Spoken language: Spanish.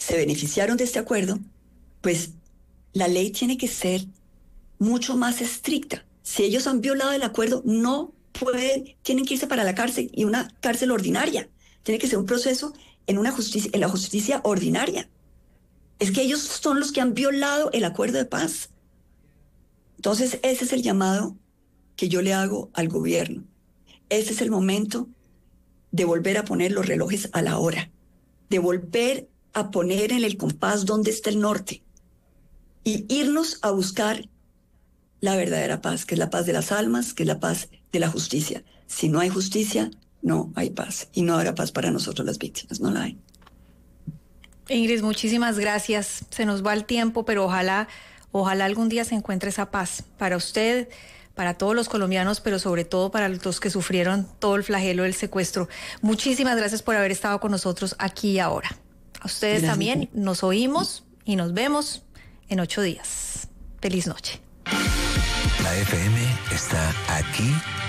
se beneficiaron de este acuerdo, pues la ley tiene que ser mucho más estricta. Si ellos han violado el acuerdo, no pueden, tienen que irse para la cárcel, y una cárcel ordinaria. Tiene que ser un proceso en la justicia ordinaria. Es que ellos son los que han violado el acuerdo de paz. Entonces, ese es el llamado que yo le hago al gobierno. Ese es el momento de volver a poner los relojes a la hora, de volver a poner en el compás dónde está el norte y irnos a buscar la verdadera paz, que es la paz de las almas, que es la paz de la justicia. Si no hay justicia, no hay paz, y no habrá paz para nosotros las víctimas, no la hay. Ingrid, muchísimas gracias. Se nos va el tiempo, pero ojalá algún día se encuentre esa paz para usted, para todos los colombianos, pero sobre todo para los que sufrieron todo el flagelo del secuestro. Muchísimas gracias por haber estado con nosotros aquí y ahora. A ustedes gracias. También nos oímos y nos vemos en 8 días. Feliz noche. La FM está aquí